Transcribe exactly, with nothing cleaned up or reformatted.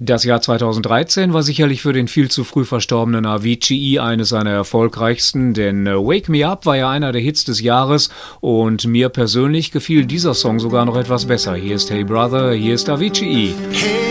Das Jahr zweitausenddreizehn war sicherlich für den viel zu früh verstorbenen Avicii eines seiner erfolgreichsten, denn Wake Me Up war ja einer der Hits des Jahres und mir persönlich gefiel dieser Song sogar noch etwas besser. Hier ist Hey Brother, hier ist Avicii. Hey